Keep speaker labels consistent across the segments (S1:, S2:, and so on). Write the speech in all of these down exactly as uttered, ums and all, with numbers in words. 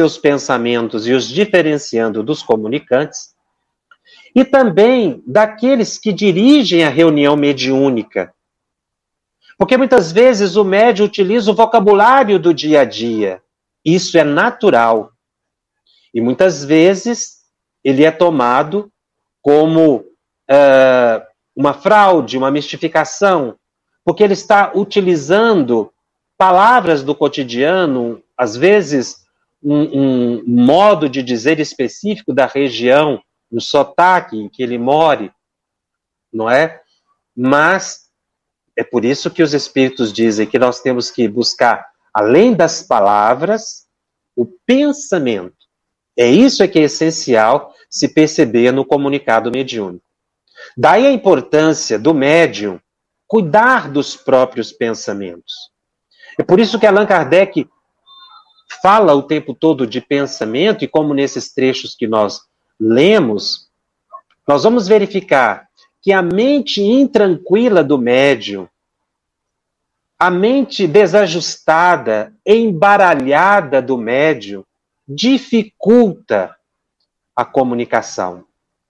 S1: seus pensamentos e os diferenciando dos comunicantes, e também daqueles que dirigem a reunião mediúnica. Porque muitas vezes o médium utiliza o vocabulário do dia a dia. Isso é natural. E muitas vezes ele é tomado como uh, uma fraude, uma mistificação, porque ele está utilizando palavras do cotidiano, às vezes um, um modo de dizer específico da região, no sotaque em que ele mora, não é? Mas é por isso que os espíritos dizem que nós temos que buscar, além das palavras, o pensamento. É isso que é essencial se perceber no comunicado mediúnico. Daí a importância do médium cuidar dos próprios pensamentos. É por isso que Allan Kardec fala o tempo todo de pensamento, e como nesses trechos que nós lemos, nós vamos verificar que a mente intranquila do médium, a mente desajustada, embaralhada do médium, dificulta a comunicação.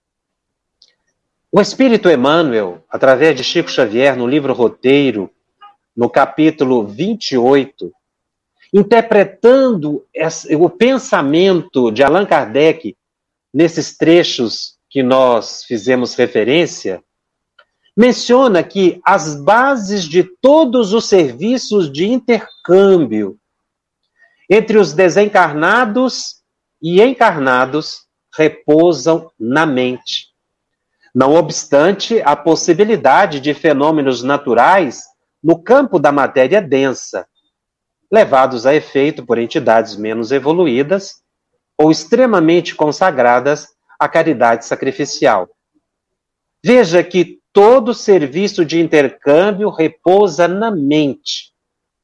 S1: O Espírito Emmanuel, através de Chico Xavier, no livro Roteiro, no capítulo vinte e oito, interpretando o pensamento de Allan Kardec nesses trechos que nós fizemos referência, menciona que as bases de todos os serviços de intercâmbio entre os desencarnados e encarnados repousam na mente. Não obstante a possibilidade de fenômenos naturais no campo da matéria densa, levados a efeito por entidades menos evoluídas ou extremamente consagradas à caridade sacrificial. Veja que todo serviço de intercâmbio repousa na mente.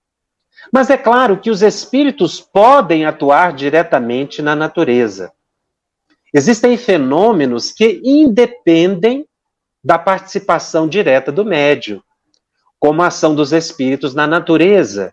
S1: Mas é claro que os espíritos podem atuar diretamente na natureza. Existem fenômenos que independem da participação direta do médium, como a ação dos espíritos na natureza.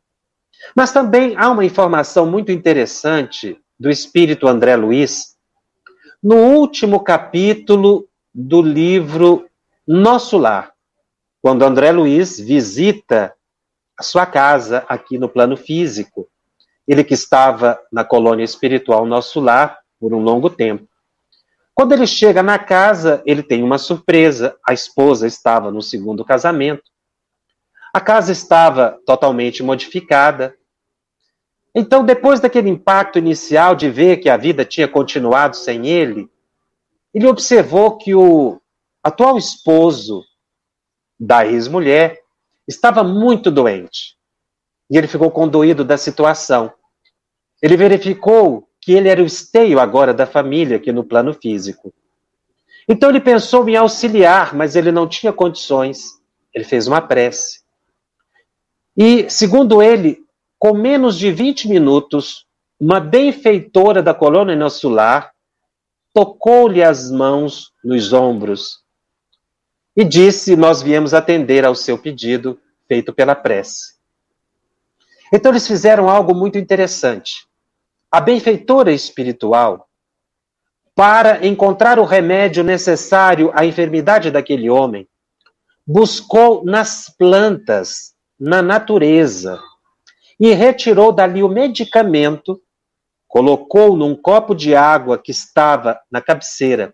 S1: Mas também há uma informação muito interessante do espírito André Luiz, no último capítulo do livro Nosso Lar, quando André Luiz visita a sua casa aqui no plano físico, ele que estava na colônia espiritual Nosso Lar por um longo tempo. Quando ele chega na casa, ele tem uma surpresa. A esposa estava no segundo casamento. A casa estava totalmente modificada. Então, depois daquele impacto inicial de ver que a vida tinha continuado sem ele, ele observou que o atual esposo da ex-mulher estava muito doente. E ele ficou condoído da situação. Ele verificou que ele era o esteio agora da família aqui no plano físico. Então ele pensou em auxiliar, mas ele não tinha condições. Ele fez uma prece. E, segundo ele, com menos de vinte minutos, uma benfeitora da colônia Nosso Lar tocou-lhe as mãos nos ombros e disse: nós viemos atender ao seu pedido feito pela prece. Então eles fizeram algo muito interessante. A benfeitora espiritual, para encontrar o remédio necessário à enfermidade daquele homem, buscou nas plantas, na natureza, e retirou dali o medicamento, colocou num copo de água que estava na cabeceira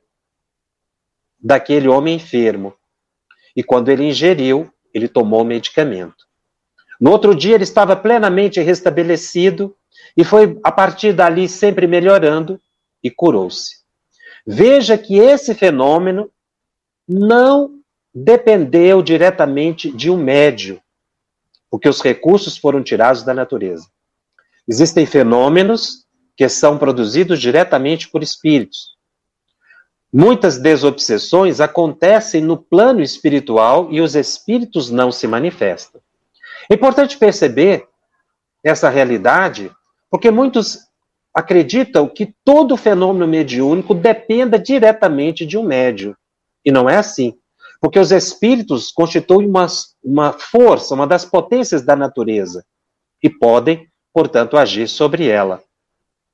S1: daquele homem enfermo. E quando ele ingeriu, ele tomou o medicamento. No outro dia ele estava plenamente restabelecido e foi a partir dali sempre melhorando e curou-se. Veja que esse fenômeno não dependeu diretamente de um médium, porque os recursos foram tirados da natureza. Existem fenômenos que são produzidos diretamente por espíritos. Muitas desobsessões acontecem no plano espiritual e os espíritos não se manifestam. É importante perceber essa realidade, porque muitos acreditam que todo fenômeno mediúnico dependa diretamente de um médium. E não é assim. Porque os espíritos constituem uma, uma força, uma das potências da natureza, e podem, portanto, agir sobre ela.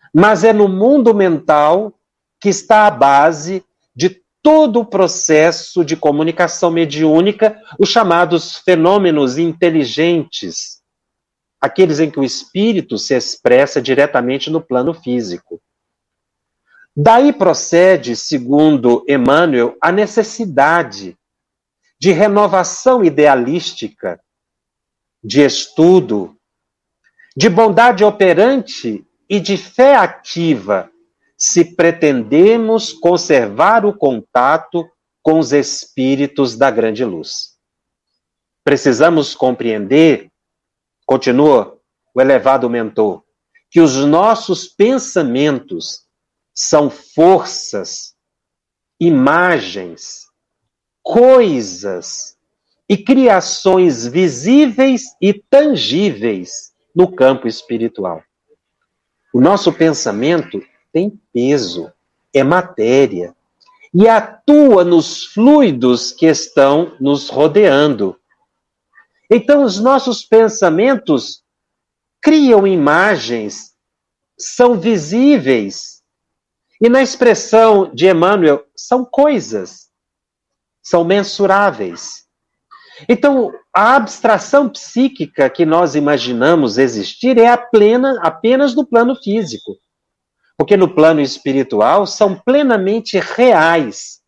S1: mas é no mundo mental que está a base de todo o processo de comunicação mediúnica, os chamados fenômenos inteligentes, aqueles em que o espírito se expressa diretamente no plano físico. Daí procede, segundo Emmanuel, a necessidade de renovação idealística, de estudo, de bondade operante e de fé ativa, se pretendemos conservar o contato com os espíritos da grande luz. Precisamos compreender, continua o elevado mentor, que os nossos pensamentos são forças, imagens, coisas e criações visíveis e tangíveis no campo espiritual. O nosso pensamento tem peso, é matéria, e atua nos fluidos que estão nos rodeando. Então, os nossos pensamentos criam imagens, são visíveis, e na expressão de Emmanuel, são coisas, são mensuráveis. Então, a abstração psíquica que nós imaginamos existir é a plena, apenas no plano físico. Porque no plano espiritual são plenamente reais.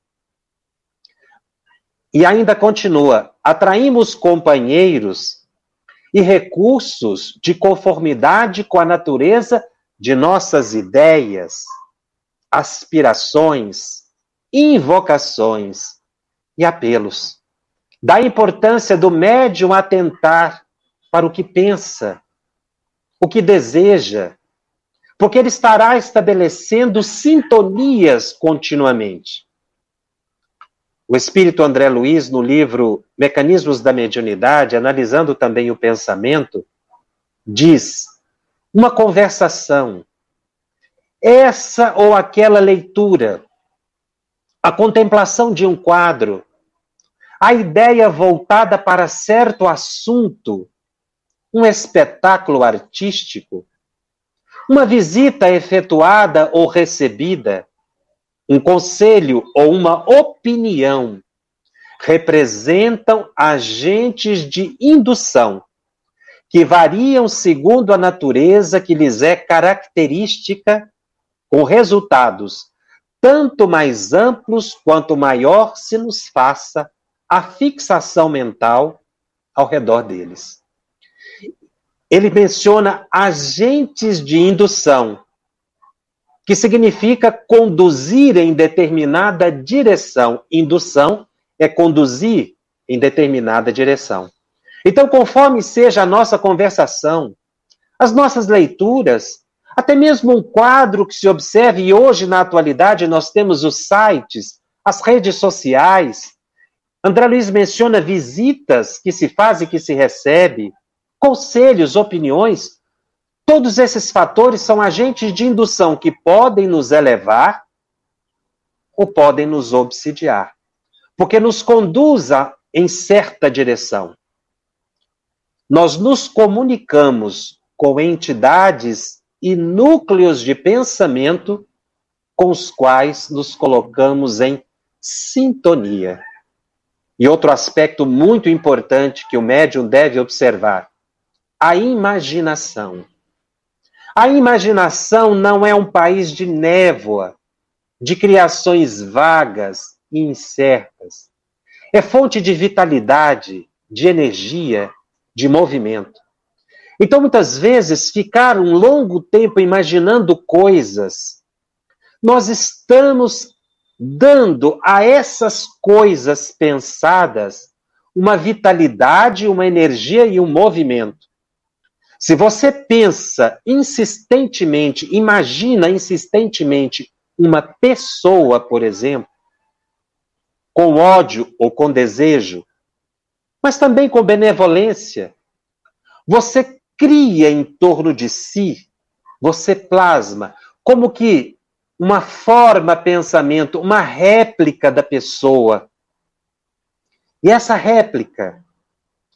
S1: E ainda continua, atraímos companheiros e recursos de conformidade com a natureza de nossas ideias, aspirações, invocações e apelos. Da importância do médium atentar para o que pensa, o que deseja, porque ele estará estabelecendo sintonias continuamente. O espírito André Luiz, no livro Mecanismos da Mediunidade, analisando também o pensamento, diz: uma conversação, essa ou aquela leitura, a contemplação de um quadro, a ideia voltada para certo assunto, um espetáculo artístico, uma visita efetuada ou recebida, um conselho ou uma opinião, representam agentes de indução, que variam segundo a natureza que lhes é característica, com resultados tanto mais amplos quanto maior se nos faça a fixação mental ao redor deles. Ele menciona agentes de indução, que significa conduzir em determinada direção. Indução é conduzir em determinada direção. Então, conforme seja a nossa conversação, as nossas leituras, até mesmo um quadro que se observe, e hoje, na atualidade, nós temos os sites, as redes sociais. André Luiz menciona visitas que se fazem e que se recebe, conselhos, opiniões. Todos esses fatores são agentes de indução que podem nos elevar ou podem nos obsidiar, porque nos conduza em certa direção. Nós nos comunicamos com entidades e núcleos de pensamento com os quais nos colocamos em sintonia. E outro aspecto muito importante que o médium deve observar, a imaginação. A imaginação não é um país de névoa, de criações vagas e incertas. É fonte de vitalidade, de energia, de movimento. Então, muitas vezes, ficar um longo tempo imaginando coisas, nós estamos dando a essas coisas pensadas uma vitalidade, uma energia e um movimento. Se você pensa insistentemente, imagina insistentemente uma pessoa, por exemplo, com ódio ou com desejo, mas também com benevolência, você cria em torno de si, você plasma, como que uma forma pensamento, uma réplica da pessoa. E essa réplica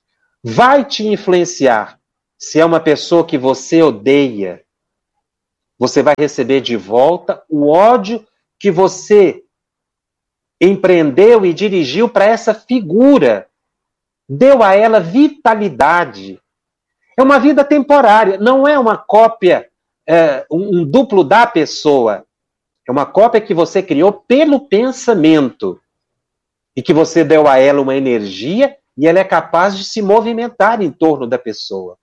S1: vai te influenciar. Se é uma pessoa que você odeia, você vai receber de volta o ódio que você empreendeu e dirigiu para essa figura. Deu a ela vitalidade. É uma vida temporária, não é uma cópia, é, um, um duplo da pessoa. É uma cópia que você criou pelo pensamento e que você deu a ela uma energia e ela é capaz de se movimentar em torno da pessoa.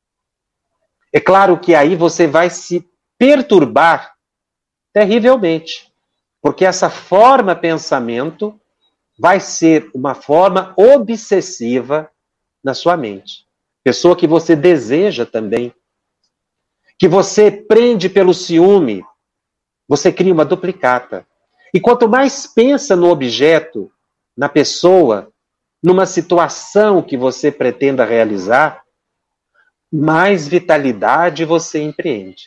S1: É claro que aí você vai se perturbar terrivelmente, porque essa forma pensamento vai ser uma forma obsessiva na sua mente. Pessoa que você deseja também, que você prende pelo ciúme, você cria uma duplicata. E quanto mais pensa no objeto, na pessoa, numa situação que você pretenda realizar, mais vitalidade você empreende.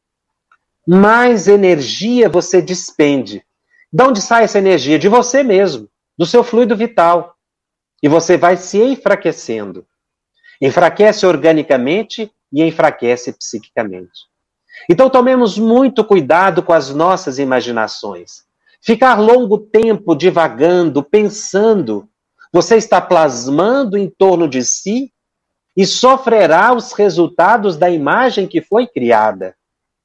S1: Mais energia você despende. De onde sai essa energia? De você mesmo, do seu fluido vital. E você vai se enfraquecendo. Enfraquece organicamente e enfraquece psiquicamente. Então tomemos muito cuidado com as nossas imaginações. Ficar longo tempo divagando, pensando, você está plasmando em torno de si e sofrerá os resultados da imagem que foi criada.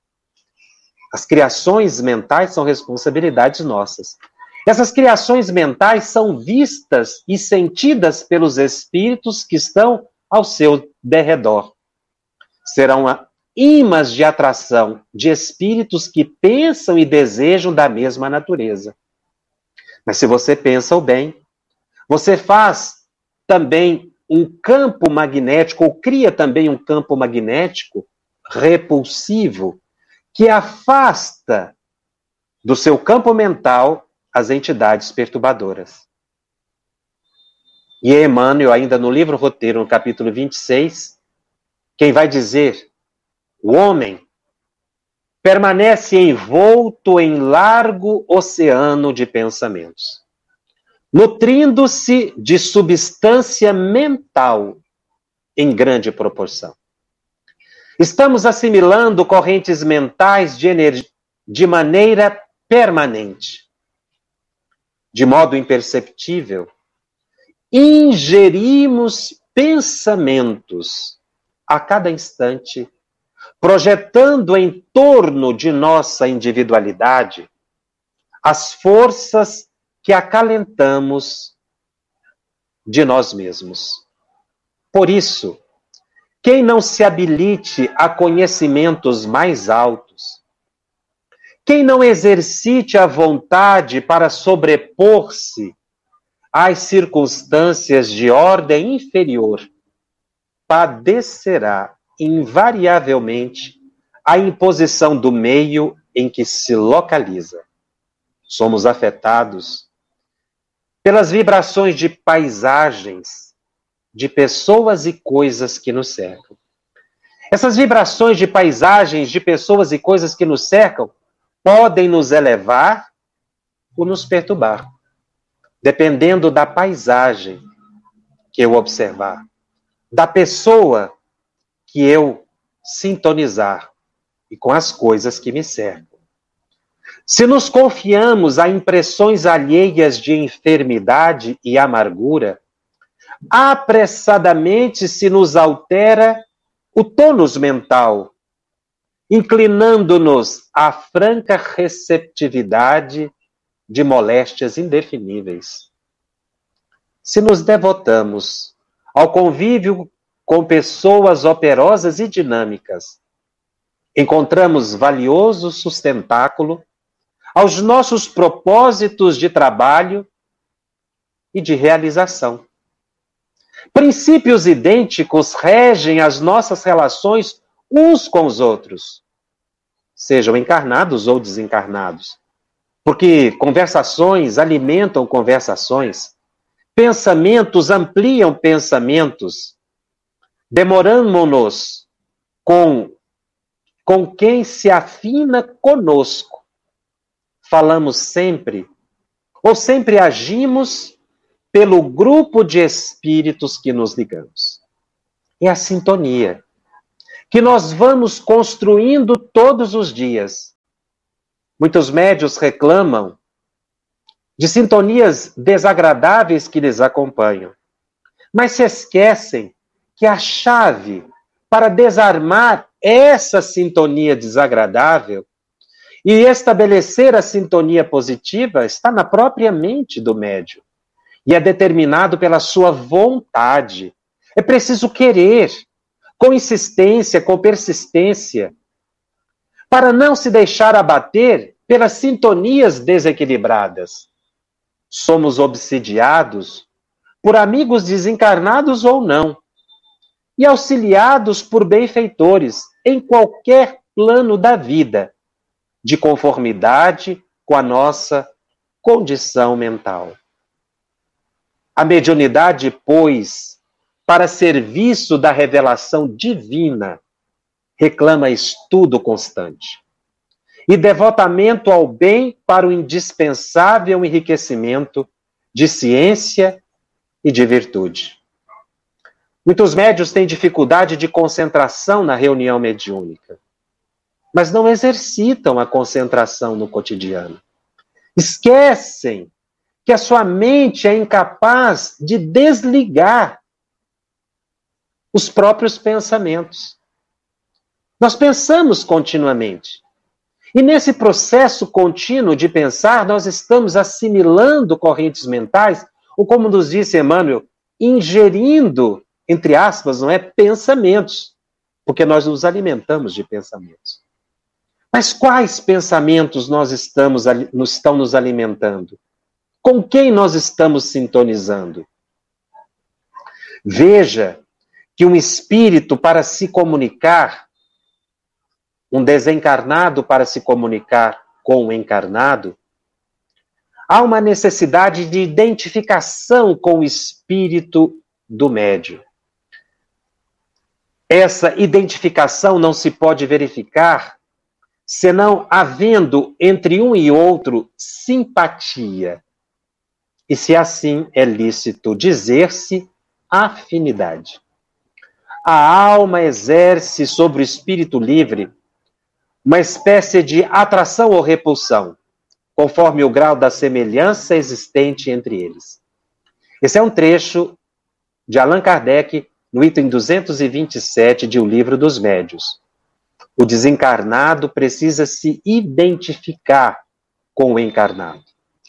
S1: As criações mentais são responsabilidades nossas. Essas criações mentais são vistas e sentidas pelos espíritos que estão ao seu derredor. Serão ímãs de atração de espíritos que pensam e desejam da mesma natureza. Mas se você pensa o bem, você faz também um campo magnético, ou cria também um campo magnético repulsivo, que afasta do seu campo mental as entidades perturbadoras. E Emmanuel, ainda no livro Roteiro, no capítulo vinte e seis, quem vai dizer, o homem permanece envolto em largo oceano de pensamentos, nutrindo-se de substância mental em grande proporção. Estamos assimilando correntes mentais de, energia, de maneira permanente, de modo imperceptível. Ingerimos pensamentos a cada instante, projetando em torno de nossa individualidade as forças que acalentamos de nós mesmos. Por isso, quem não se habilite a conhecimentos mais altos, quem não exercite a vontade para sobrepor-se às circunstâncias de ordem inferior, padecerá invariavelmente a imposição do meio em que se localiza. Somos afetados pelas vibrações de paisagens, de pessoas e coisas que nos cercam. Essas vibrações de paisagens, de pessoas e coisas que nos cercam, podem nos elevar ou nos perturbar, dependendo da paisagem que eu observar, da pessoa que eu sintonizar e com as coisas que me cercam. Se nos confiamos a impressões alheias de enfermidade e amargura, apressadamente se nos altera o tônus mental, inclinando-nos à franca receptividade de moléstias indefiníveis. Se nos devotamos ao convívio com pessoas operosas e dinâmicas, encontramos valioso sustentáculo aos nossos propósitos de trabalho e de realização. Princípios idênticos regem as nossas relações uns com os outros, sejam encarnados ou desencarnados, porque conversações alimentam conversações, pensamentos ampliam pensamentos. Demoramos-nos com, com quem se afina conosco. Falamos sempre, ou sempre agimos pelo grupo de espíritos que nos ligamos. É a sintonia. que nós vamos construindo todos os dias. Muitos médiuns reclamam de sintonias desagradáveis que lhes acompanham, mas se esquecem que a chave para desarmar essa sintonia desagradável e estabelecer a sintonia positiva está na própria mente do médium. E é determinado pela sua vontade. É preciso querer, com insistência, com persistência, para não se deixar abater pelas sintonias desequilibradas. Somos obsidiados por amigos desencarnados ou não, e auxiliados por benfeitores em qualquer plano da vida, de conformidade com a nossa condição mental. A mediunidade, pois, para serviço da revelação divina, reclama estudo constante e devotamento ao bem para o indispensável enriquecimento de ciência e de virtude. Muitos médiuns têm dificuldade de concentração na reunião mediúnica, mas não exercitam a concentração no cotidiano. Esquecem que a sua mente é incapaz de desligar os próprios pensamentos. Nós pensamos continuamente. E nesse processo contínuo de pensar, nós estamos assimilando correntes mentais, ou como nos disse Emmanuel, ingerindo, entre aspas, não é, pensamentos, porque nós nos alimentamos de pensamentos. Mas quais pensamentos nós estamos, estão nos alimentando? Com quem nós estamos sintonizando? Veja que um espírito para se comunicar, um desencarnado para se comunicar com o encarnado, há uma necessidade de identificação com o espírito do médium. Essa identificação não se pode verificar senão havendo entre um e outro simpatia. E se assim é lícito dizer-se afinidade. A alma exerce sobre o espírito livre uma espécie de atração ou repulsão, conforme o grau da semelhança existente entre eles. Esse é um trecho de Allan Kardec, no item duzentos e vinte e sete de O Livro dos Médiuns. O desencarnado precisa se identificar com o encarnado.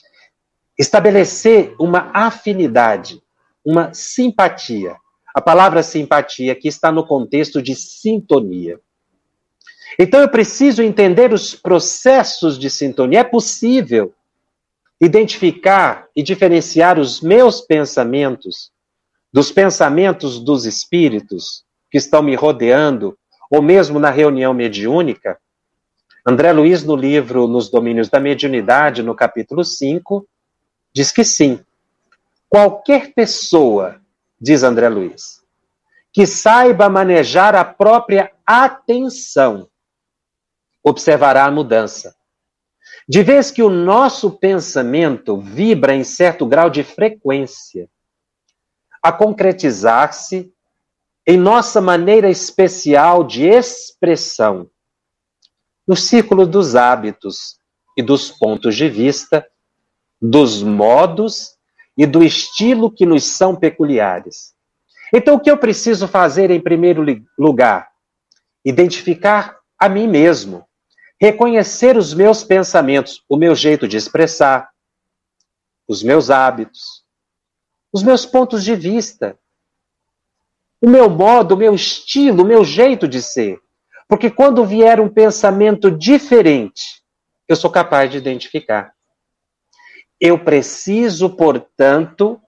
S1: Estabelecer uma afinidade, uma simpatia. A palavra simpatia aqui está no contexto de sintonia. Então eu preciso entender os processos de sintonia. É possível identificar e diferenciar os meus pensamentos dos pensamentos dos espíritos que estão me rodeando, ou mesmo na reunião mediúnica? André Luiz, no livro Nos Domínios da Mediunidade, no capítulo cinco, diz que sim. Qualquer pessoa, diz André Luiz, que saiba manejar a própria atenção, observará a mudança. De vez que o nosso pensamento vibra em certo grau de frequência, a concretizar-se em nossa maneira especial de expressão, no círculo dos hábitos e dos pontos de vista, dos modos e do estilo que nos são peculiares. Então, o que eu preciso fazer em primeiro lugar? Identificar a mim mesmo, reconhecer os meus pensamentos, o meu jeito de expressar, os meus hábitos, os meus pontos de vista, o meu modo, o meu estilo, o meu jeito de ser. Porque quando vier um pensamento diferente, eu sou capaz de identificar. Eu preciso, portanto,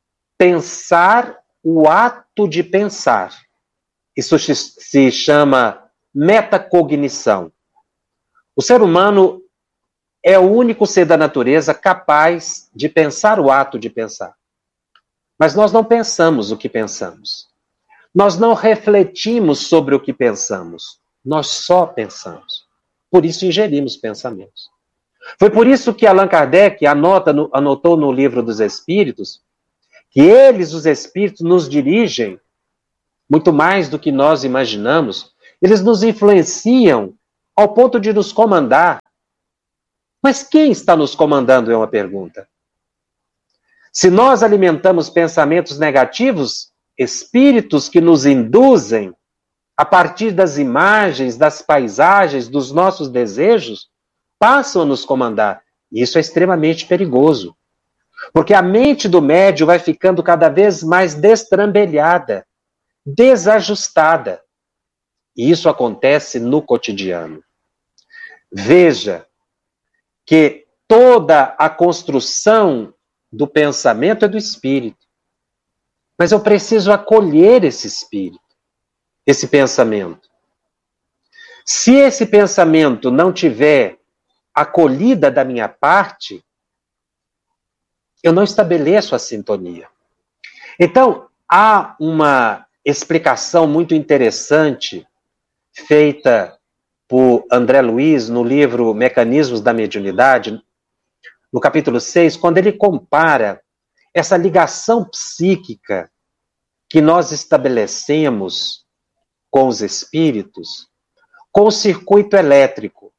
S1: pensar o ato de pensar. Isso se chama metacognição. O ser humano é o único ser da natureza capaz de pensar o ato de pensar. Mas nós não pensamos o que pensamos. Nós não refletimos sobre o que pensamos. Nós só pensamos. Por isso ingerimos pensamentos. Foi por isso que Allan Kardec anota no, anotou no Livro dos Espíritos que eles, os espíritos, nos dirigem muito mais do que nós imaginamos Eles nos influenciam ao ponto de nos comandar. Mas quem está nos comandando é uma pergunta. Se nós alimentamos pensamentos negativos, espíritos que nos induzem, a partir das imagens, das paisagens, dos nossos desejos, passam a nos comandar. Isso é extremamente perigoso. Porque a mente do médium vai ficando cada vez mais destrambelhada, desajustada. E isso acontece no cotidiano. Veja que toda a construção do pensamento é do espírito. Mas eu preciso acolher esse espírito, esse pensamento. Se esse pensamento não tiver acolhida da minha parte, eu não estabeleço a sintonia. Então, há uma explicação muito interessante feita por André Luiz no livro Mecanismos da Mediunidade, no capítulo seis, quando ele compara essa ligação psíquica que nós estabelecemos com os espíritos com o circuito elétrico.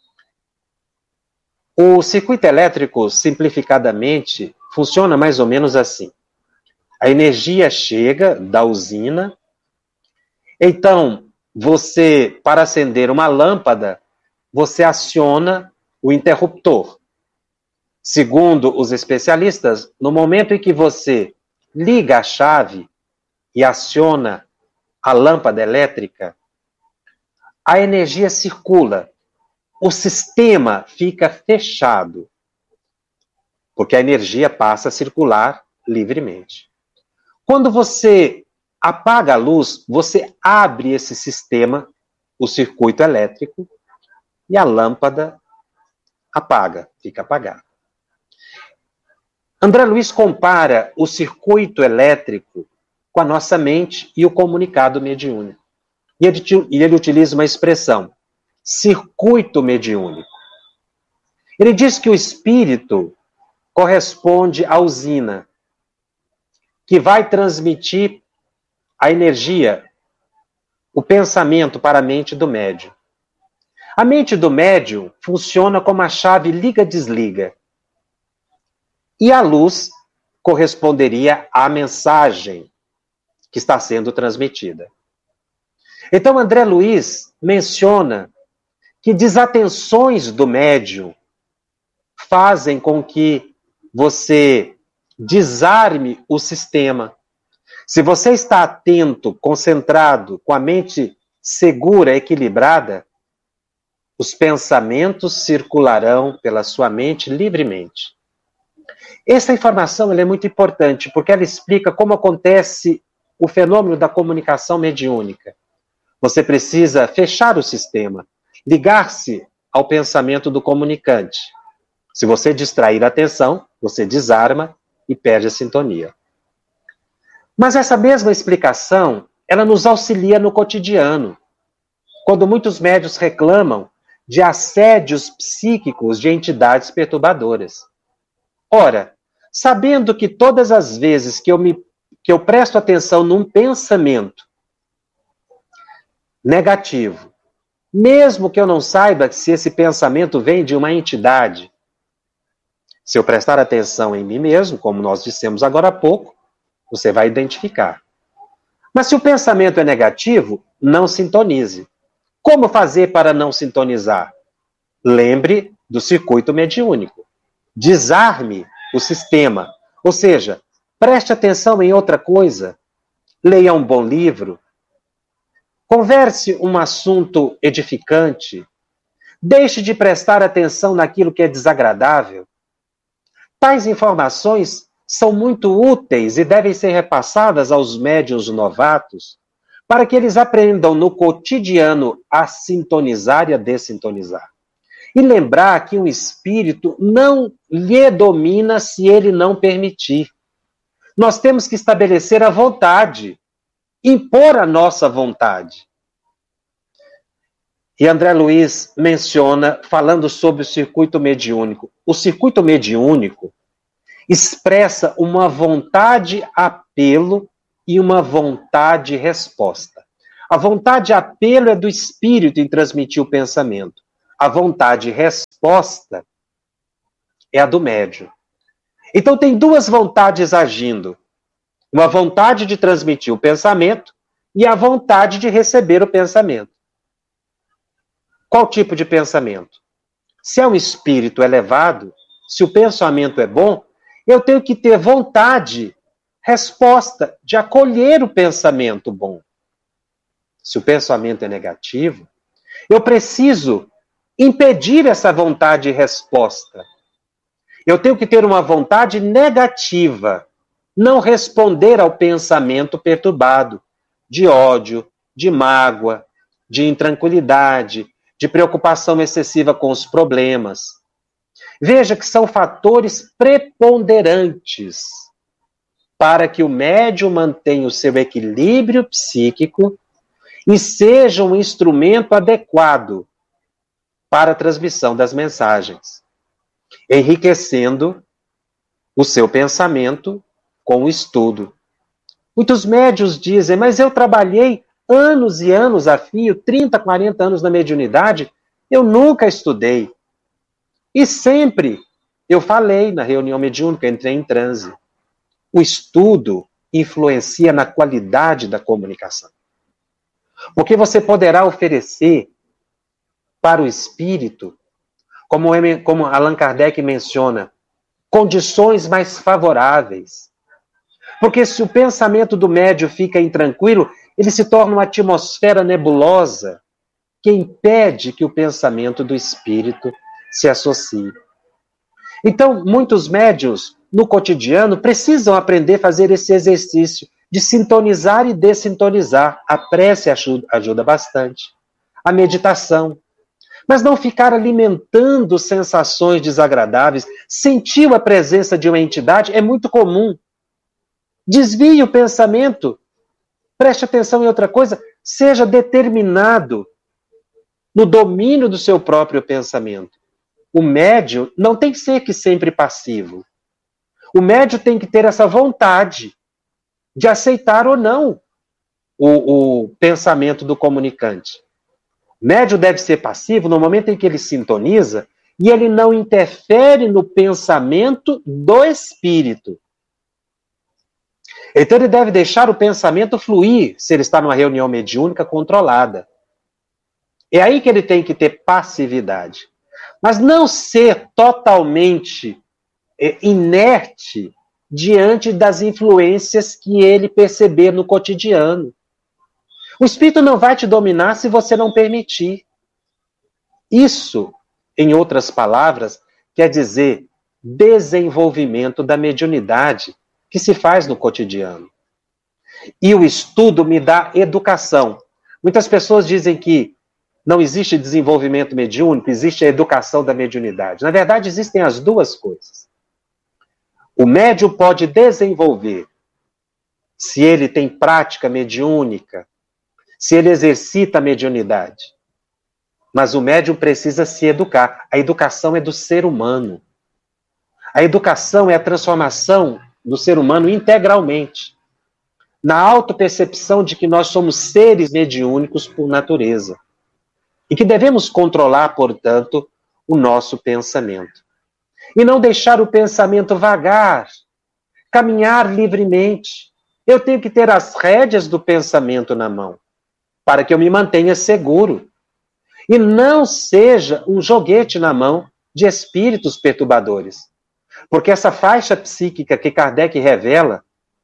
S1: O circuito elétrico, simplificadamente, funciona mais ou menos assim. A energia chega da usina, então você, para acender uma lâmpada, você aciona o interruptor. Segundo os especialistas, no momento em que você liga a chave e aciona a lâmpada elétrica, a energia circula. O sistema fica fechado, porque a energia passa a circular livremente. Quando você apaga a luz, você abre esse sistema, o circuito elétrico, e a lâmpada apaga, fica apagada. André Luiz compara o circuito elétrico com a nossa mente e o comunicado mediúnico. E ele, e ele utiliza uma expressão, circuito mediúnico. Ele diz que o espírito corresponde à usina, que vai transmitir a energia, o pensamento para a mente do médium. A mente do médium funciona como a chave liga-desliga. E a luz corresponderia à mensagem que está sendo transmitida. Então, André Luiz menciona que desatenções do médium fazem com que você desarme o sistema. Se você está atento, concentrado, com a mente segura, equilibrada, os pensamentos circularão pela sua mente livremente. Essa informação ela é muito importante, porque ela explica como acontece o fenômeno da comunicação mediúnica. Você precisa fechar o sistema, ligar-se ao pensamento do comunicante. Se você distrair a atenção, você desarma e perde a sintonia. Mas essa mesma explicação, ela nos auxilia no cotidiano. Quando muitos médiuns reclamam de assédios psíquicos de entidades perturbadoras. Ora, sabendo que todas as vezes que eu, me, que eu presto atenção num pensamento negativo, mesmo que eu não saiba se esse pensamento vem de uma entidade, se eu prestar atenção em mim mesmo, como nós dissemos agora há pouco, você vai identificar. Mas se o pensamento é negativo, não sintonize. Como fazer para não sintonizar? Lembre do circuito mediúnico. Desarme o sistema. Ou seja, preste atenção em outra coisa. Leia um bom livro. Converse um assunto edificante. Deixe de prestar atenção naquilo que é desagradável. Tais informações são muito úteis e devem ser repassadas aos médiuns novatos para que eles aprendam no cotidiano a sintonizar e a dessintonizar. E lembrar que um espírito não lhe domina se ele não permitir. Nós temos que estabelecer a vontade, impor a nossa vontade. E André Luiz menciona, falando sobre o circuito mediúnico. O circuito mediúnico expressa uma vontade apelo e uma vontade resposta. A vontade de apelo é do espírito em transmitir o pensamento. A vontade de resposta é a do médium. Então tem duas vontades agindo. Uma vontade de transmitir o pensamento e a vontade de receber o pensamento. Qual tipo de pensamento? Se é um espírito elevado, se o pensamento é bom, eu tenho que ter vontade, resposta, de acolher o pensamento bom. Se o pensamento é negativo, eu preciso impedir essa vontade e resposta. Eu tenho que ter uma vontade negativa, não responder ao pensamento perturbado, de ódio, de mágoa, de intranquilidade, de preocupação excessiva com os problemas. Veja que são fatores preponderantes para que o médium mantenha o seu equilíbrio psíquico e seja um instrumento adequado para a transmissão das mensagens, enriquecendo o seu pensamento com o estudo. Muitos médiuns dizem, mas eu trabalhei anos e anos a fio, trinta, quarenta anos na mediunidade, eu nunca estudei. E sempre eu falei na reunião mediúnica, entrei em transe. O estudo influencia na qualidade da comunicação. Porque você poderá oferecer para o espírito, como, como Allan Kardec menciona, condições mais favoráveis. Porque se o pensamento do médium fica intranquilo, ele se torna uma atmosfera nebulosa que impede que o pensamento do espírito se associe. Então, muitos médiuns, no cotidiano, precisam aprender a fazer esse exercício de sintonizar e dessintonizar. A prece ajuda, ajuda bastante. A meditação. Mas não ficar alimentando sensações desagradáveis. Sentir a presença de uma entidade é muito comum. Desvie o pensamento. Preste atenção em outra coisa. Seja determinado no domínio do seu próprio pensamento. O médium não tem que ser que sempre passivo. O médium tem que ter essa vontade de aceitar ou não o, o pensamento do comunicante. O médium deve ser passivo no momento em que ele sintoniza e ele não interfere no pensamento do espírito. Então ele deve deixar o pensamento fluir se ele está numa reunião mediúnica controlada. É aí que ele tem que ter passividade. Mas não ser totalmente é, inerte diante das influências que ele perceber no cotidiano. O espírito não vai te dominar se você não permitir. Isso, em outras palavras, quer dizer desenvolvimento da mediunidade que se faz no cotidiano. E o estudo me dá educação. Muitas pessoas dizem que não existe desenvolvimento mediúnico, existe a educação da mediunidade. Na verdade, existem as duas coisas. O médium pode desenvolver, se ele tem prática mediúnica, se ele exercita a mediunidade. Mas o médium precisa se educar. A educação é do ser humano. A educação é a transformação do ser humano integralmente, na autopercepção de que nós somos seres mediúnicos por natureza. E que devemos controlar, portanto, o nosso pensamento. E não deixar o pensamento vagar, caminhar livremente. Eu tenho que ter as rédeas do pensamento na mão, para que eu me mantenha seguro. E não seja um joguete na mão de espíritos perturbadores. Porque essa faixa psíquica que Kardec revela,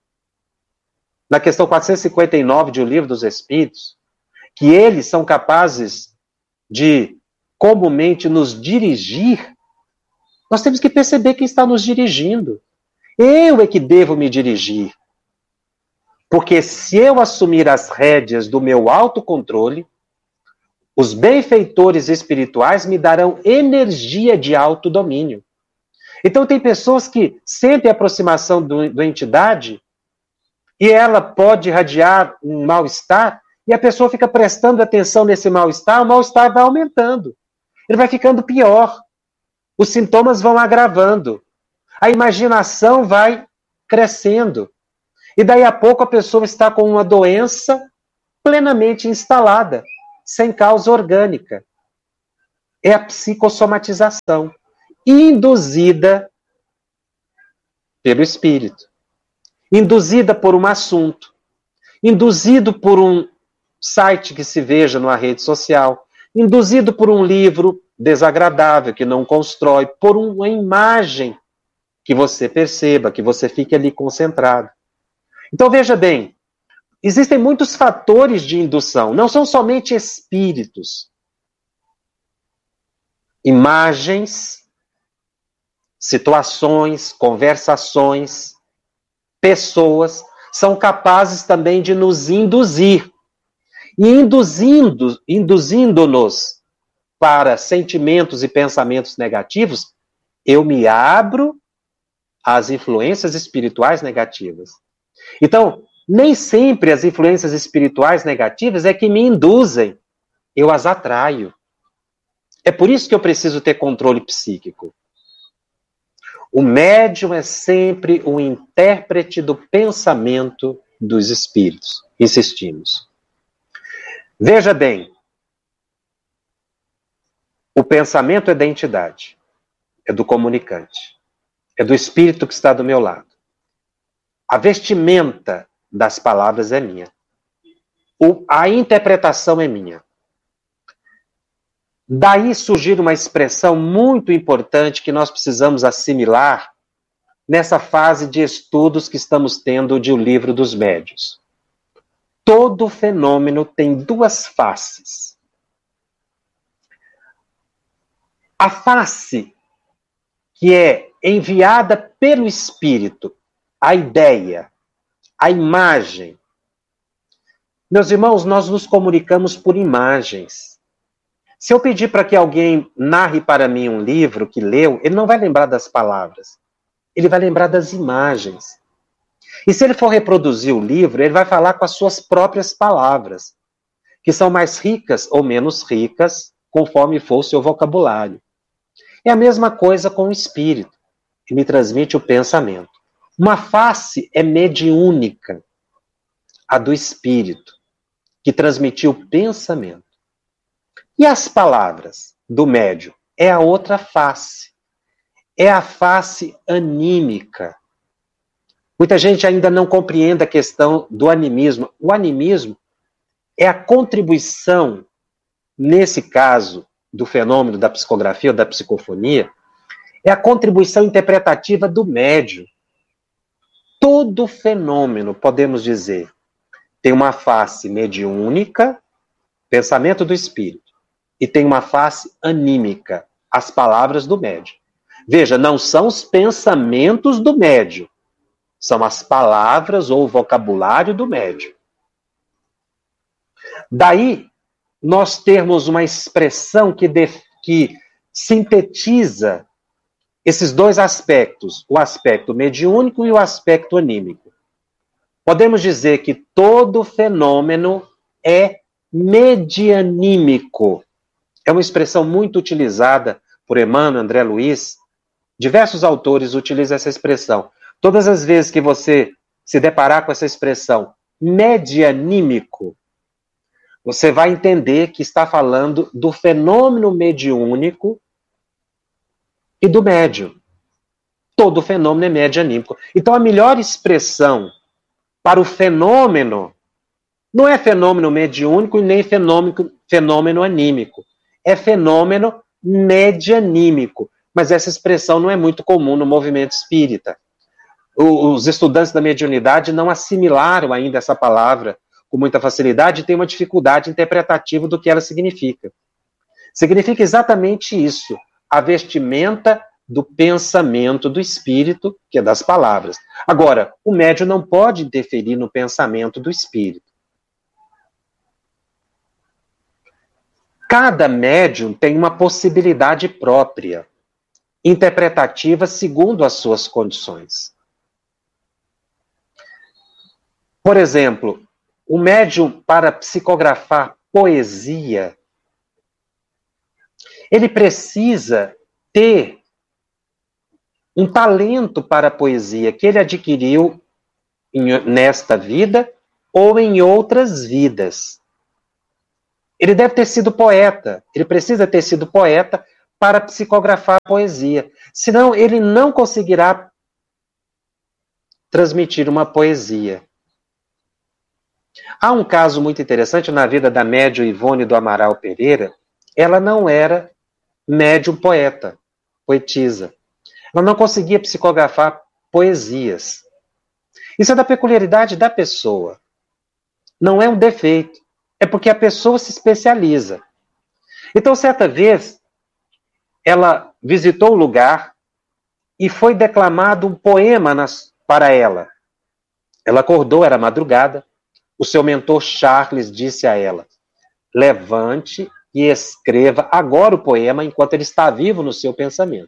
S1: na questão quatrocentos e cinquenta e nove de O Livro dos Espíritos, que eles são capazes de comumente nos dirigir, nós temos que perceber quem está nos dirigindo. Eu é que devo me dirigir. Porque se eu assumir as rédeas do meu autocontrole, os benfeitores espirituais me darão energia de autodomínio. Então tem pessoas que sentem a aproximação do, do entidade e ela pode irradiar um mal-estar e a pessoa fica prestando atenção nesse mal-estar, o mal-estar vai aumentando. Ele vai ficando pior. Os sintomas vão agravando. A imaginação vai crescendo. E daí a pouco a pessoa está com uma doença plenamente instalada, sem causa orgânica. É a psicossomatização, induzida pelo espírito, induzida por um assunto, induzido por um site que se veja numa rede social, induzido por um livro desagradável que não constrói, por uma imagem que você perceba, que você fique ali concentrado. Então veja bem, existem muitos fatores de indução, não são somente espíritos. Imagens, situações, conversações, pessoas são capazes também de nos induzir. E induzindo, induzindo-nos para sentimentos e pensamentos negativos, eu me abro às influências espirituais negativas. Então, nem sempre as influências espirituais negativas é que me induzem, eu as atraio. É por isso que eu preciso ter controle psíquico. O médium é sempre o intérprete do pensamento dos espíritos. Insistimos. Veja bem, o pensamento é da entidade, é do comunicante, é do espírito que está do meu lado. A vestimenta das palavras é minha. O, a interpretação é minha. Daí surgir uma expressão muito importante que nós precisamos assimilar nessa fase de estudos que estamos tendo de O Livro dos Médiuns. Todo fenômeno tem duas faces. A face que é enviada pelo espírito, a ideia, a imagem. Meus irmãos, nós nos comunicamos por imagens. Se eu pedir para que alguém narre para mim um livro que leu, ele não vai lembrar das palavras. Ele vai lembrar das imagens. E se ele for reproduzir o livro, ele vai falar com as suas próprias palavras, que são mais ricas ou menos ricas, conforme for o seu vocabulário. É a mesma coisa com o espírito, que me transmite o pensamento. Uma face é mediúnica, a do espírito, que transmitiu o pensamento. E as palavras do médium é a outra face. É a face anímica. Muita gente ainda não compreende a questão do animismo. O animismo é a contribuição, nesse caso do fenômeno da psicografia ou da psicofonia, é a contribuição interpretativa do médium. Todo fenômeno, podemos dizer, tem uma face mediúnica, pensamento do espírito, e tem uma face anímica, as palavras do médium. Veja, não são os pensamentos do médium, são as palavras ou o vocabulário do médium. Daí, nós termos uma expressão que, de, que sintetiza esses dois aspectos, o aspecto mediúnico e o aspecto anímico. Podemos dizer que todo fenômeno é medianímico. É uma expressão muito utilizada por Emmanuel, André Luiz. Diversos autores utilizam essa expressão. Todas as vezes que você se deparar com essa expressão medianímico, você vai entender que está falando do fenômeno mediúnico e do médium. Todo fenômeno é medianímico. Então, a melhor expressão para o fenômeno não é fenômeno mediúnico e nem fenômeno, fenômeno anímico. É fenômeno medianímico. Mas essa expressão não é muito comum no movimento espírita. Os estudantes da mediunidade não assimilaram ainda essa palavra com muita facilidade e têm uma dificuldade interpretativa do que ela significa. Significa exatamente isso, a vestimenta do pensamento do espírito, que é das palavras. Agora, o médium não pode interferir no pensamento do espírito. Cada médium tem uma possibilidade própria, interpretativa segundo as suas condições. Por exemplo, o médium, para psicografar poesia, ele precisa ter um talento para a poesia que ele adquiriu em, nesta vida ou em outras vidas. Ele deve ter sido poeta, ele precisa ter sido poeta para psicografar a poesia. Senão, ele não conseguirá transmitir uma poesia. Há um caso muito interessante na vida da médium Ivone do Amaral Pereira. Ela não era médium poeta, poetisa. Ela não conseguia psicografar poesias. Isso é da peculiaridade da pessoa. Não é um defeito. É porque a pessoa se especializa. Então, certa vez, ela visitou o lugar e foi declamado um poema nas, para ela. Ela acordou, era madrugada. O seu mentor Charles disse a ela: levante e escreva agora o poema enquanto ele está vivo no seu pensamento.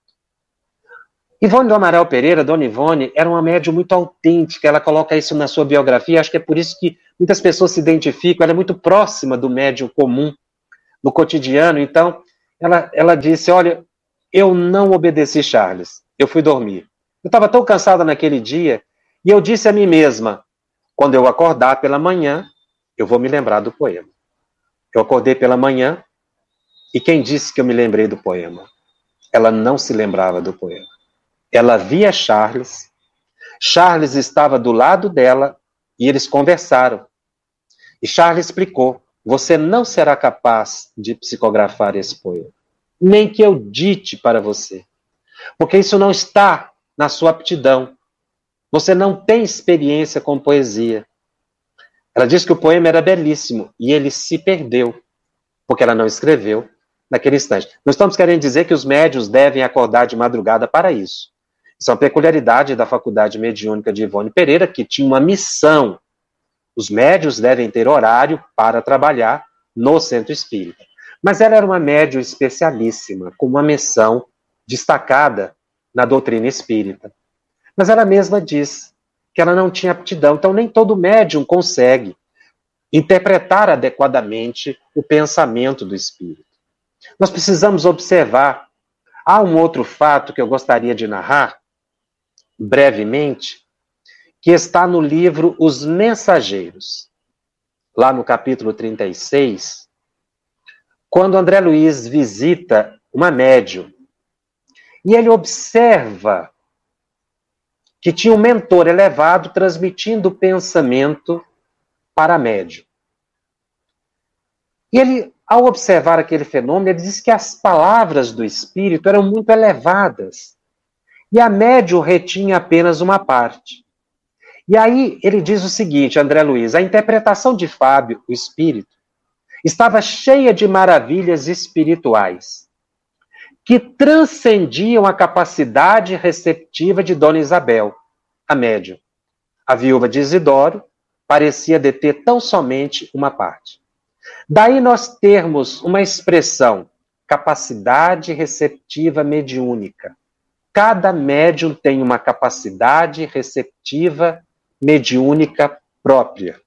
S1: Ivone do Amaral Pereira, Dona Ivone, era uma médium muito autêntica. Ela coloca isso na sua biografia. Acho que é por isso que muitas pessoas se identificam. Ela é muito próxima do médium comum no cotidiano. Então, ela, ela disse: olha, eu não obedeci Charles. Eu fui dormir. Eu estava tão cansada naquele dia e eu disse a mim mesma: quando eu acordar pela manhã, eu vou me lembrar do poema. Eu acordei pela manhã e quem disse que eu me lembrei do poema? Ela não se lembrava do poema. Ela via Charles, Charles estava do lado dela e eles conversaram. E Charles explicou: você não será capaz de psicografar esse poema, nem que eu dite para você, porque isso não está na sua aptidão. Você não tem experiência com poesia. Ela disse que o poema era belíssimo e ele se perdeu, porque ela não escreveu naquele instante. Não estamos querendo dizer que os médiuns devem acordar de madrugada para isso. Isso é uma peculiaridade da Faculdade Mediúnica de Ivone Pereira, que tinha uma missão. Os médiuns devem ter horário para trabalhar no centro espírita. Mas ela era uma médium especialíssima, com uma missão destacada na doutrina espírita. Mas ela mesma diz que ela não tinha aptidão. Então, nem todo médium consegue interpretar adequadamente o pensamento do espírito. Nós precisamos observar. Há um outro fato que eu gostaria de narrar, brevemente, que está no livro Os Mensageiros, lá no capítulo trinta e seis, quando André Luiz visita uma médium, e ele observa que tinha um mentor elevado transmitindo o pensamento para a médium. E ele, ao observar aquele fenômeno, ele diz que as palavras do espírito eram muito elevadas, e a médium retinha apenas uma parte. E aí ele diz o seguinte, André Luiz: a interpretação de Fábio, o espírito, estava cheia de maravilhas espirituais, que transcendiam a capacidade receptiva de Dona Isabel, a médium. A viúva de Isidoro parecia deter tão somente uma parte. Daí nós termos uma expressão, capacidade receptiva mediúnica. Cada médium tem uma capacidade receptiva mediúnica própria.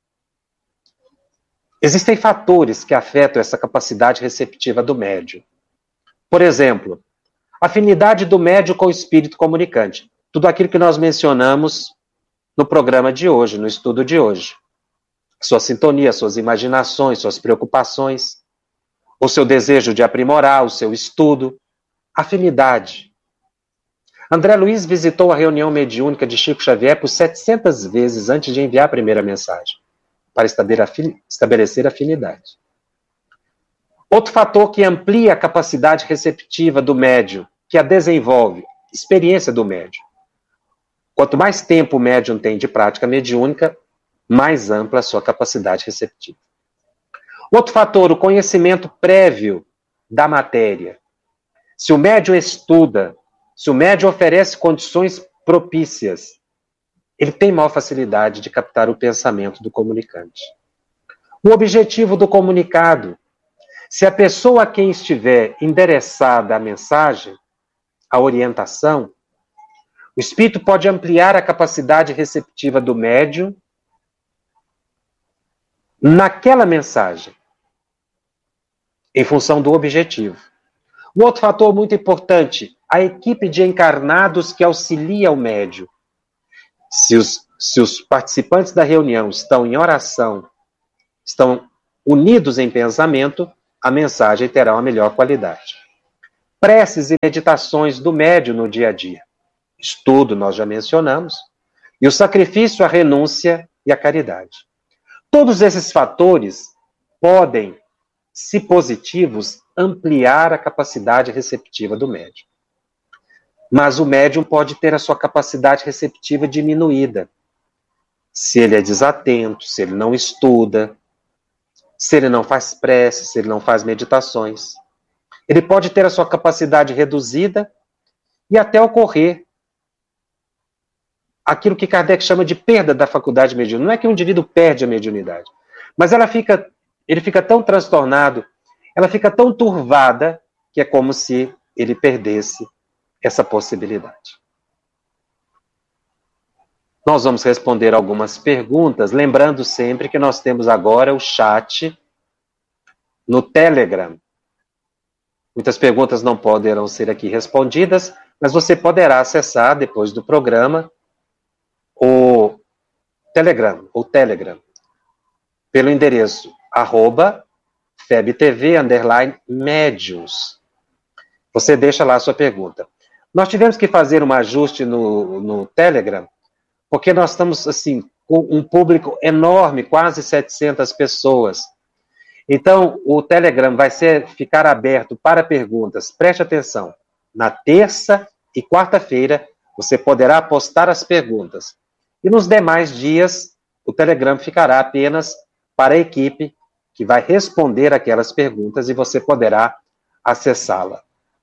S1: Existem fatores que afetam essa capacidade receptiva do médium. Por exemplo, afinidade do médium com o espírito comunicante. Tudo aquilo que nós mencionamos no programa de hoje, no estudo de hoje. Sua sintonia, suas imaginações, suas preocupações, o seu desejo de aprimorar, o seu estudo. Afinidade. André Luiz visitou a reunião mediúnica de Chico Xavier por setecentas vezes antes de enviar a primeira mensagem, para estabelecer afinidade. Outro fator que amplia a capacidade receptiva do médium, que a desenvolve, experiência do médium. Quanto mais tempo o médium tem de prática mediúnica, mais ampla a sua capacidade receptiva. Outro fator, o conhecimento prévio da matéria. Se o médium estuda, se o médium oferece condições propícias, ele tem maior facilidade de captar o pensamento do comunicante. O objetivo do comunicado. Se a pessoa a quem estiver endereçada a mensagem, a orientação, o espírito pode ampliar a capacidade receptiva do médium naquela mensagem, em função do objetivo. Um outro fator muito importante, a equipe de encarnados que auxilia o médium. Se os, se os participantes da reunião estão em oração, estão unidos em pensamento, a mensagem terá uma melhor qualidade. Preces e meditações do médium no dia a dia. Estudo, nós já mencionamos. E o sacrifício, a renúncia e a caridade. Todos esses fatores podem, se positivos, ampliar a capacidade receptiva do médium. Mas o médium pode ter a sua capacidade receptiva diminuída. Se ele é desatento, se ele não estuda, se ele não faz prece, se ele não faz meditações. Ele pode ter a sua capacidade reduzida e até ocorrer aquilo que Kardec chama de perda da faculdade mediúnica. Não é que o indivíduo perde a mediunidade, mas ela fica, ele fica tão transtornado, ela fica tão turvada, que é como se ele perdesse essa possibilidade. Nós vamos responder algumas perguntas, lembrando sempre que nós temos agora o chat no Telegram. Muitas perguntas não poderão ser aqui respondidas, mas você poderá acessar, depois do programa, o Telegram, o Telegram, pelo endereço arroba febtv underline médiuns. Você deixa lá a sua pergunta. Nós tivemos que fazer um ajuste no, no Telegram, porque nós estamos, assim, com um público enorme, quase setecentas pessoas. Então, o Telegram vai ser, ficar aberto para perguntas. Preste atenção. Na terça e quarta-feira, você poderá postar as perguntas. E nos demais dias, o Telegram ficará apenas para a equipe que vai responder aquelas perguntas e você poderá acessá-la.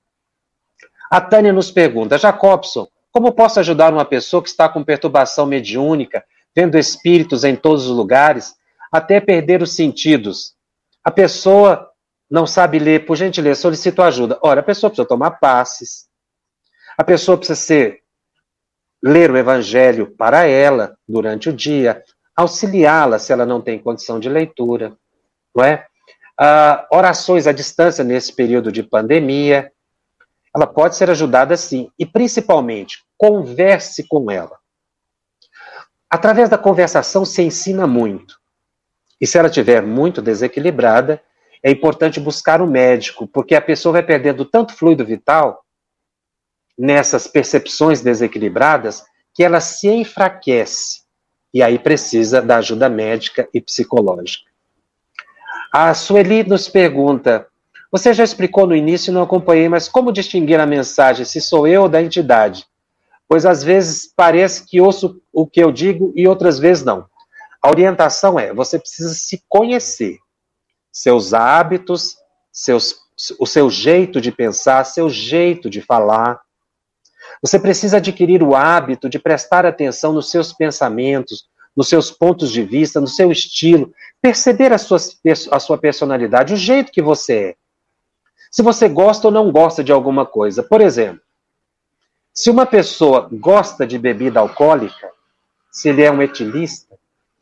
S1: A Tânia nos pergunta, Jacobson, como posso ajudar uma pessoa que está com perturbação mediúnica, vendo espíritos em todos os lugares, até perder os sentidos? A pessoa não sabe ler, por gentileza, solicito ajuda. Ora, a pessoa precisa tomar passes, a pessoa precisa ser, ler o evangelho para ela durante o dia, auxiliá-la se ela não tem condição de leitura, não é? Ah, orações à distância nesse período de pandemia, ela pode ser ajudada sim, e principalmente, converse com ela. Através da conversação se ensina muito. E se ela estiver muito desequilibrada, é importante buscar um médico, porque a pessoa vai perdendo tanto fluido vital nessas percepções desequilibradas que ela se enfraquece. E aí precisa da ajuda médica e psicológica. A Sueli nos pergunta, você já explicou no início e não acompanhei, mas como distinguir a mensagem, se sou eu ou da entidade? Pois às vezes parece que ouço o que eu digo e outras vezes não. A orientação é, você precisa se conhecer, seus hábitos, seus, o seu jeito de pensar, seu jeito de falar. Você precisa adquirir o hábito de prestar atenção nos seus pensamentos, nos seus pontos de vista, no seu estilo, perceber a sua, a sua personalidade, o jeito que você é. Se você gosta ou não gosta de alguma coisa. Por exemplo, se uma pessoa gosta de bebida alcoólica, se ele é um etilista,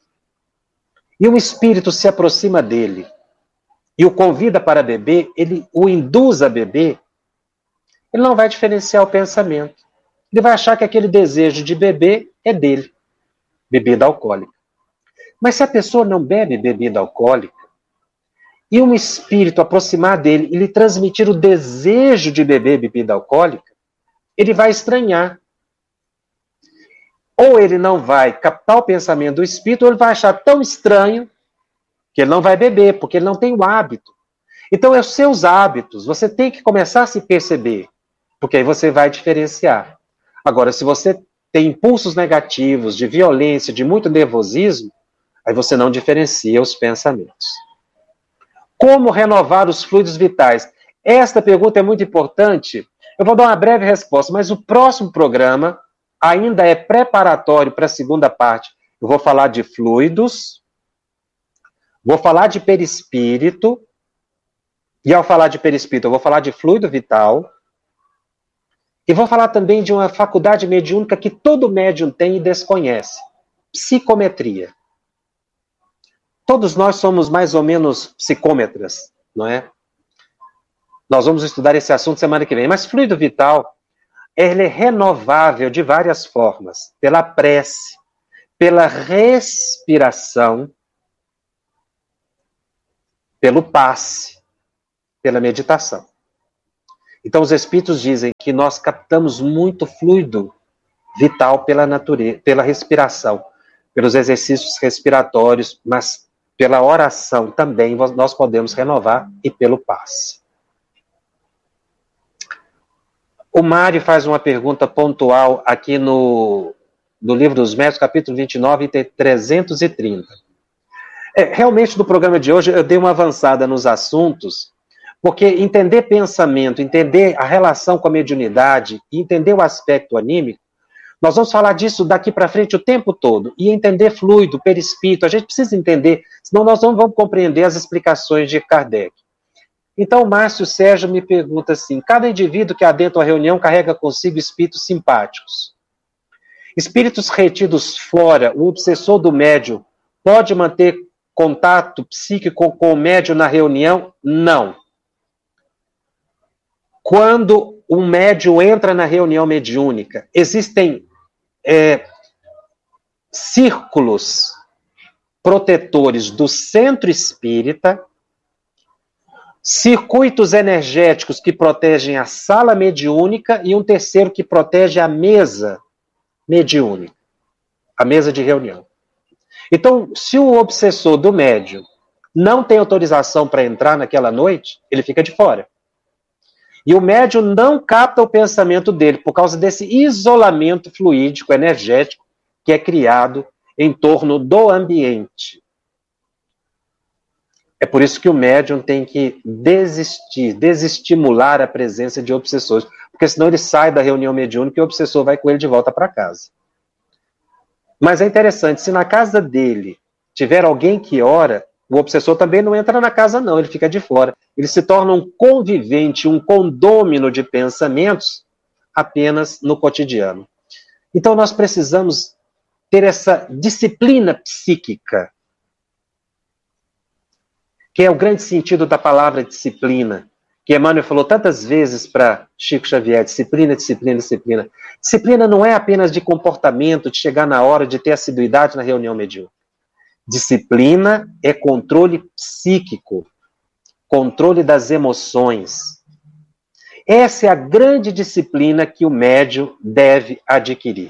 S1: e um espírito se aproxima dele e o convida para beber, ele o induz a beber, ele não vai diferenciar o pensamento. Ele vai achar que aquele desejo de beber é dele, bebida alcoólica. Mas se a pessoa não bebe bebida alcoólica, e um espírito aproximar dele e lhe transmitir o desejo de beber bebida alcoólica, ele vai estranhar. Ou ele não vai captar o pensamento do espírito, ou ele vai achar tão estranho que ele não vai beber, porque ele não tem o hábito. Então, é os seus hábitos. Você tem que começar a se perceber, porque aí você vai diferenciar. Agora, se você tem impulsos negativos, de violência, de muito nervosismo, aí você não diferencia os pensamentos. Como renovar os fluidos vitais? Esta pergunta é muito importante. Eu vou dar uma breve resposta, mas o próximo programa ainda é preparatório para a segunda parte. Eu vou falar de fluidos, vou falar de perispírito, e ao falar de perispírito, eu vou falar de fluido vital, e vou falar também de uma faculdade mediúnica que todo médium tem e desconhece. Psicometria. Todos nós somos mais ou menos psicômetras, não é? Nós vamos estudar esse assunto semana que vem. Mas fluido vital, ele é renovável de várias formas. Pela prece, pela respiração, Pelo passe, pela meditação. Então, os espíritos dizem que nós captamos muito fluido vital pela natureza, pela respiração, pelos exercícios respiratórios, mas pela oração também nós podemos renovar e pelo passe. O Mário faz uma pergunta pontual aqui no, no Livro dos Médiuns, capítulo vinte e nove, item trezentos e trinta. É, realmente, no programa de hoje, eu dei uma avançada nos assuntos, porque entender pensamento, entender a relação com a mediunidade, entender o aspecto anímico, nós vamos falar disso daqui para frente o tempo todo, e entender fluido, perispírito, a gente precisa entender, senão nós não vamos compreender as explicações de Kardec. Então, o Márcio Sérgio me pergunta assim, cada indivíduo que adentra uma reunião carrega consigo espíritos simpáticos. Espíritos retidos fora, o obsessor do médium pode manter contato psíquico com o médium na reunião? Não. Quando um médium entra na reunião mediúnica, existem é, círculos protetores do centro espírita, circuitos energéticos que protegem a sala mediúnica e um terceiro que protege a mesa mediúnica, a mesa de reunião. Então, se o obsessor do médium não tem autorização para entrar naquela noite, ele fica de fora. E o médium não capta o pensamento dele por causa desse isolamento fluídico, energético, que é criado em torno do ambiente. É por isso que o médium tem que desistir, desestimular a presença de obsessores, porque senão ele sai da reunião mediúnica e o obsessor vai com ele de volta para casa. Mas é interessante, se na casa dele tiver alguém que ora, o obsessor também não entra na casa não, ele fica de fora. Ele se torna um convivente, um condômino de pensamentos apenas no cotidiano. Então nós precisamos ter essa disciplina psíquica, que é o grande sentido da palavra disciplina, que Emmanuel falou tantas vezes para Chico Xavier, disciplina, disciplina, disciplina. Disciplina não é apenas de comportamento, de chegar na hora, de ter assiduidade na reunião mediúnica. Disciplina é controle psíquico, controle das emoções. Essa é a grande disciplina que o médium deve adquirir.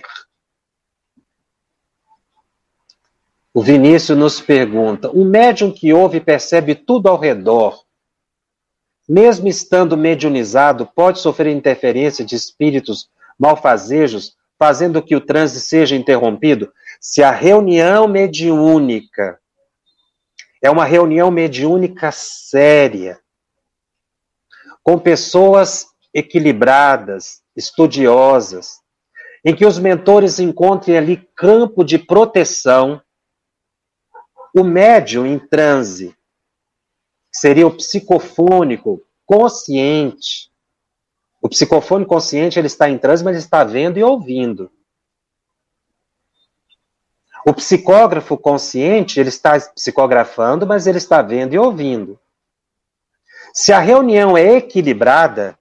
S1: O Vinícius nos pergunta, um médium que ouve e percebe tudo ao redor, mesmo estando mediunizado, pode sofrer interferência de espíritos malfazejos, fazendo que o transe seja interrompido? Se a reunião mediúnica é uma reunião mediúnica séria, com pessoas equilibradas, estudiosas, em que os mentores encontrem ali campo de proteção, o médium em transe seria o psicofônico consciente. O psicofônico consciente, ele está em transe, mas ele está vendo e ouvindo. O psicógrafo consciente, ele está psicografando, mas ele está vendo e ouvindo. Se a reunião é equilibrada,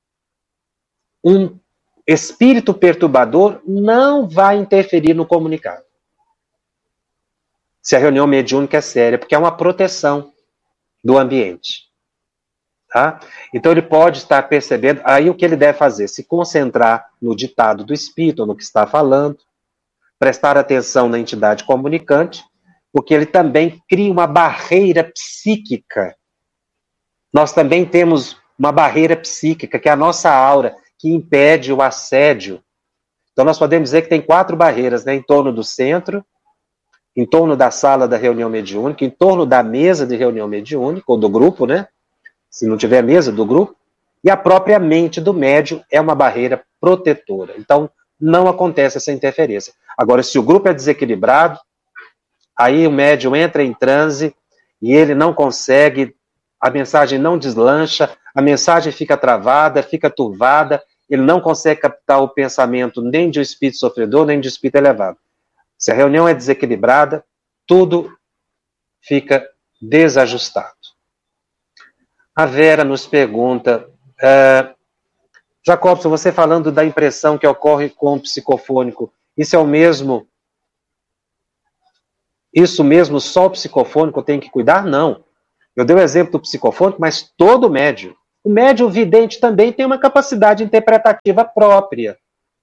S1: um espírito perturbador não vai interferir no comunicado. Se a reunião mediúnica é séria, porque é uma proteção do ambiente. Tá? Então ele pode estar percebendo, aí o que ele deve fazer? Se concentrar no ditado do espírito, ou no que está falando, prestar atenção na entidade comunicante, porque ele também cria uma barreira psíquica. Nós também temos uma barreira psíquica, que é a nossa aura, que impede o assédio. Então nós podemos dizer que tem quatro barreiras, né? Em torno do centro, em torno da sala da reunião mediúnica, em torno da mesa de reunião mediúnica, ou do grupo, né? Se não tiver mesa, do grupo. E a própria mente do médium é uma barreira protetora. Então, não acontece essa interferência. Agora, se o grupo é desequilibrado, aí o médium entra em transe e ele não consegue, a mensagem não deslancha, a mensagem fica travada, fica turvada, ele não consegue captar o pensamento nem de um espírito sofredor, nem de um espírito elevado. Se a reunião é desequilibrada, tudo fica desajustado. A Vera nos pergunta, uh, Jacobson, você falando da impressão que ocorre com o psicofônico, isso é o mesmo, isso mesmo só o psicofônico tem que cuidar? Não. Eu dei o exemplo do psicofônico, mas todo médium. O médium vidente também tem uma capacidade interpretativa própria.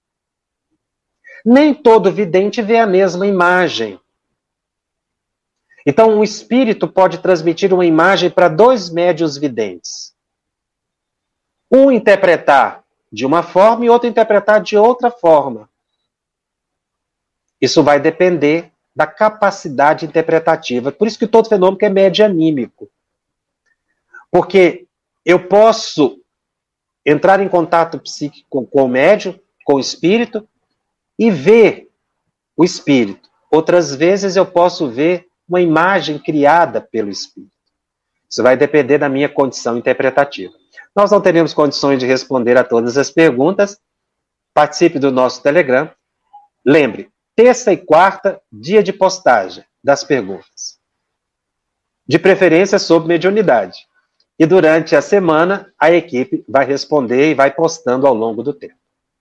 S1: Nem todo vidente vê a mesma imagem. Então, um espírito pode transmitir uma imagem para dois médiuns videntes. Um interpretar de uma forma e outro interpretar de outra forma. Isso vai depender da capacidade interpretativa. Por isso que todo fenômeno é medianímico. Porque eu posso entrar em contato psíquico com o médium, com o espírito, e ver o espírito. Outras vezes eu posso ver uma imagem criada pelo espírito. Isso vai depender da minha condição interpretativa. Nós não teremos condições de responder a todas as perguntas. Participe do nosso Telegram. Lembre, terça e quarta, dia de postagem das perguntas. De preferência sobre mediunidade. E durante a semana, a equipe vai responder e vai postando ao longo do tempo.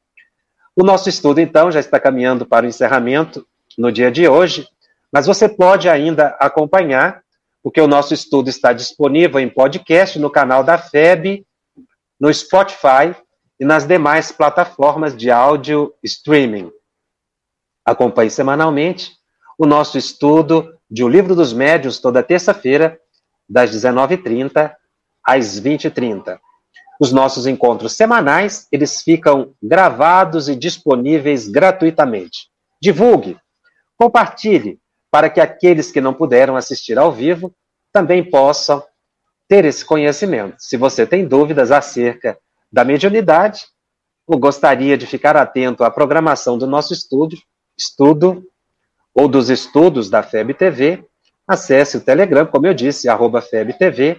S1: O nosso estudo, então, já está caminhando para o encerramento no dia de hoje, mas você pode ainda acompanhar, porque o nosso estudo está disponível em podcast no canal da F E B, no Spotify e nas demais plataformas de áudio streaming. Acompanhe semanalmente o nosso estudo de O Livro dos Médiuns, toda terça-feira, das dezenove e trinta às vinte e trinta. Os nossos encontros semanais, eles ficam gravados e disponíveis gratuitamente. Divulgue, compartilhe, para que aqueles que não puderam assistir ao vivo também possam ter esse conhecimento. Se você tem dúvidas acerca da mediunidade, ou gostaria de ficar atento à programação do nosso estudo, estudo ou dos estudos da F E B T V, acesse o Telegram, como eu disse, arroba F E B T V,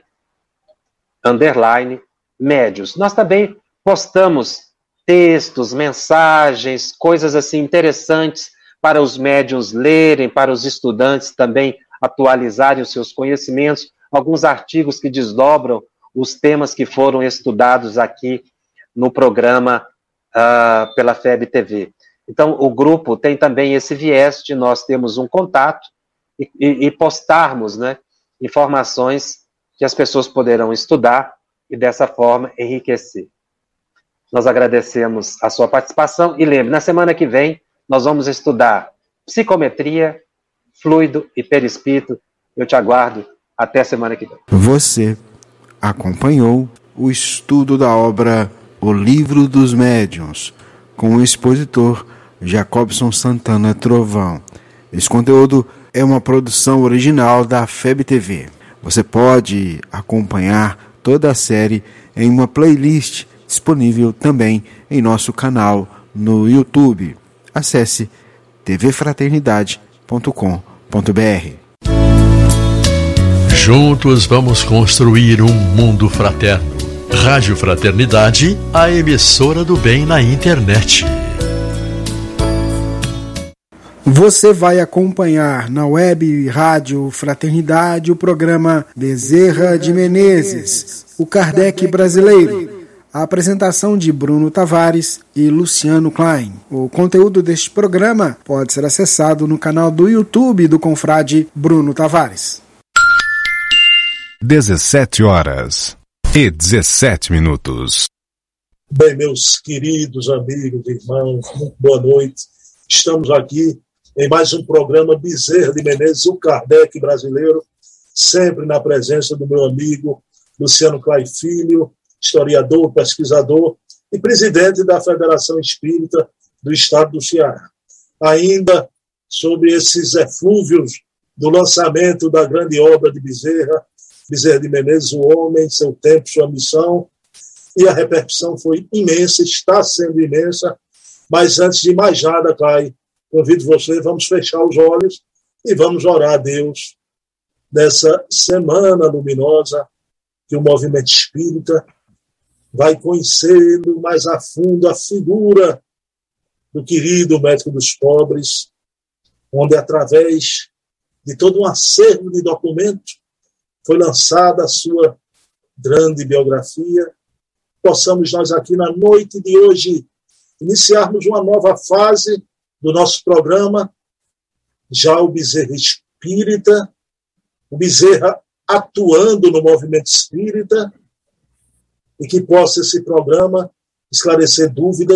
S1: underline, médios. Nós também postamos textos, mensagens, coisas assim interessantes para os médiuns lerem, para os estudantes também atualizarem os seus conhecimentos, alguns artigos que desdobram os temas que foram estudados aqui no programa uh, pela F E B T V. Então, o grupo tem também esse viés de nós termos um contato e, e, e postarmos, né, informações que as pessoas poderão estudar e, dessa forma, enriquecer. Nós agradecemos a sua participação e lembre, na semana que vem, nós vamos estudar psicometria, fluido e perispírito. Eu te aguardo até a semana que vem.
S2: Você acompanhou o estudo da obra O Livro dos Médiuns, com o expositor Jacobson Santana Trovão. Esse conteúdo é uma produção original da F E B T V. Você pode acompanhar toda a série em uma playlist disponível também em nosso canal no YouTube. Acesse t v fraternidade ponto com ponto b r.
S3: Juntos vamos construir um mundo fraterno. Rádio Fraternidade, a emissora do bem na internet.
S2: Você vai acompanhar na web Rádio Fraternidade o programa Bezerra de Menezes, o Kardec brasileiro. A apresentação de Bruno Tavares e Luciano Klein. O conteúdo deste programa pode ser acessado no canal do YouTube do confrade Bruno Tavares.
S4: dezessete horas e dezessete minutos.
S5: Bem, meus queridos amigos, irmãos, muito boa noite. Estamos aqui em mais um programa Bezerra de Menezes, o Kardec brasileiro, sempre na presença do meu amigo Luciano Klein Filho, historiador, pesquisador e presidente da Federação Espírita do Estado do Ceará. Ainda sobre esses eflúvios do lançamento da grande obra de Bezerra, Bezerra de Menezes, o homem, seu tempo, sua missão, e a repercussão foi imensa, está sendo imensa, mas antes de mais nada, Kai, convido você, vamos fechar os olhos e vamos orar a Deus nessa semana luminosa que o movimento espírita vai conhecendo mais a fundo a figura do querido médico dos pobres, onde através de todo um acervo de documentos foi lançada a sua grande biografia. Possamos nós aqui na noite de hoje iniciarmos uma nova fase do nosso programa, já o Bezerra Espírita, o Bezerra atuando no movimento espírita, e que possa esse programa esclarecer dúvidas